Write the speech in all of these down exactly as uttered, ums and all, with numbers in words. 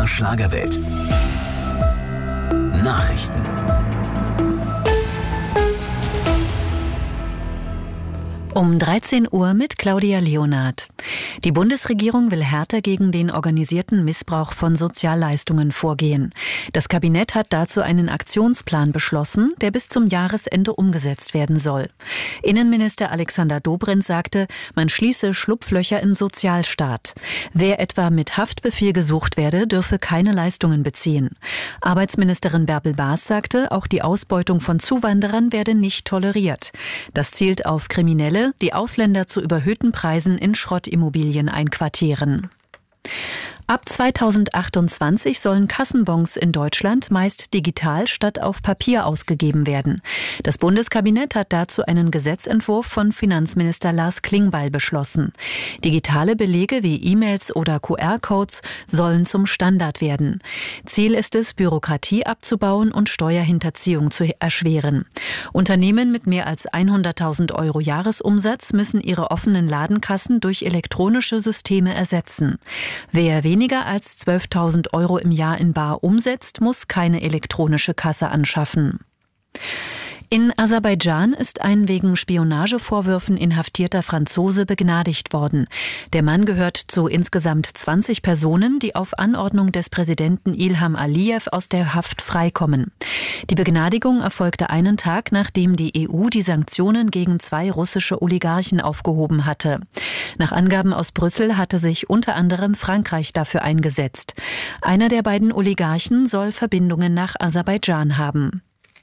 R Schlagerwelt. Nachrichten. Um dreizehn Uhr mit Claudia Leonard. Die Bundesregierung will härter gegen den organisierten Missbrauch von Sozialleistungen vorgehen. Das Kabinett hat dazu einen Aktionsplan beschlossen, der bis zum Jahresende umgesetzt werden soll. Innenminister Alexander Dobrindt sagte, man schließe Schlupflöcher im Sozialstaat. Wer etwa mit Haftbefehl gesucht werde, dürfe keine Leistungen beziehen. Arbeitsministerin Bärbel Baas sagte, auch die Ausbeutung von Zuwanderern werde nicht toleriert. Das zielt auf Kriminelle, die Ausländer zu überhöhten Preisen in Schrottimmobilien einquartieren. Ab zweitausendachtundzwanzig sollen Kassenbons in Deutschland meist digital statt auf Papier ausgegeben werden. Das Bundeskabinett hat dazu einen Gesetzentwurf von Finanzminister Lars Klingbeil beschlossen. Digitale Belege wie E-Mails oder Q R-Codes sollen zum Standard werden. Ziel ist es, Bürokratie abzubauen und Steuerhinterziehung zu erschweren. Unternehmen mit mehr als hunderttausend Euro Jahresumsatz müssen ihre offenen Ladenkassen durch elektronische Systeme ersetzen. Wer weniger als zwölftausend Euro im Jahr in bar umsetzt, muss keine elektronische Kasse anschaffen. In Aserbaidschan ist ein wegen Spionagevorwürfen inhaftierter Franzose begnadigt worden. Der Mann gehört zu insgesamt zwanzig Personen, die auf Anordnung des Präsidenten Ilham Aliyev aus der Haft freikommen. Die Begnadigung erfolgte einen Tag, nachdem die E U die Sanktionen gegen zwei russische Oligarchen aufgehoben hatte. Nach Angaben aus Brüssel hatte sich unter anderem Frankreich dafür eingesetzt. Einer der beiden Oligarchen soll Verbindungen nach Aserbaidschan haben.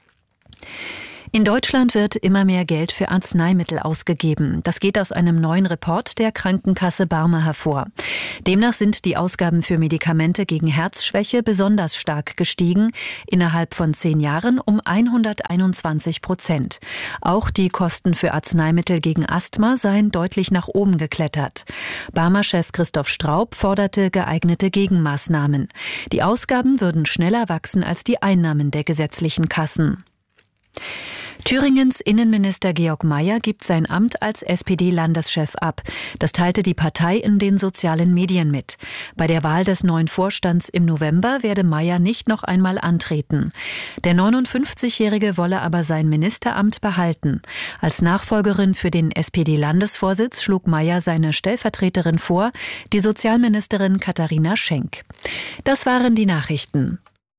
In Deutschland wird immer mehr Geld für Arzneimittel ausgegeben. Das geht aus einem neuen Report der Krankenkasse Barmer hervor. Demnach sind die Ausgaben für Medikamente gegen Herzschwäche besonders stark gestiegen, innerhalb von zehn Jahren um hunderteinundzwanzig Prozent. Auch die Kosten für Arzneimittel gegen Asthma seien deutlich nach oben geklettert. Barmer-Chef Christoph Straub forderte geeignete Gegenmaßnahmen. Die Ausgaben würden schneller wachsen als die Einnahmen der gesetzlichen Kassen. Thüringens Innenminister Georg Mayer gibt sein Amt als S P D-Landeschef ab. Das teilte die Partei in den sozialen Medien mit. Bei der Wahl des neuen Vorstands im November werde Mayer nicht noch einmal antreten. Der neunundfünfzigjährige wolle aber sein Ministeramt behalten. Als Nachfolgerin für den S P D-Landesvorsitz schlug Mayer seine Stellvertreterin vor, die Sozialministerin Katharina Schenk. Das waren die Nachrichten.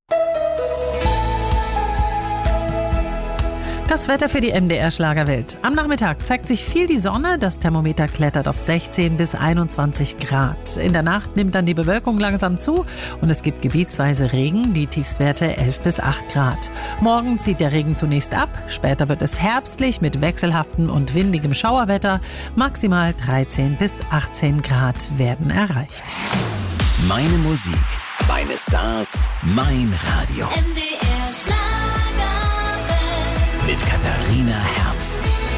Das Wetter für die M D R Schlagerwelt. Am Nachmittag zeigt sich viel die Sonne, das Thermometer klettert auf sechzehn bis einundzwanzig Grad. In der Nacht nimmt dann die Bewölkung langsam zu und es gibt gebietsweise Regen, die Tiefstwerte elf bis acht Grad. Morgen zieht der Regen zunächst ab, später wird es herbstlich mit wechselhaftem und windigem Schauerwetter. Maximal dreizehn bis achtzehn Grad werden erreicht. Meine Musik, meine Stars, mein Radio. M D R Schlager. Mit Katharina Herz.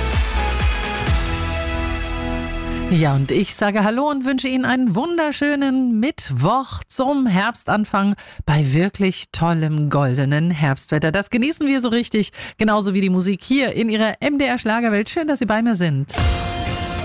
Ja, und ich sage Hallo und wünsche Ihnen einen wunderschönen Mittwoch zum Herbstanfang bei wirklich tollem goldenen Herbstwetter. Das genießen wir so richtig, genauso wie die Musik hier in Ihrer M D R Schlagerwelt. Schön, dass Sie bei mir sind.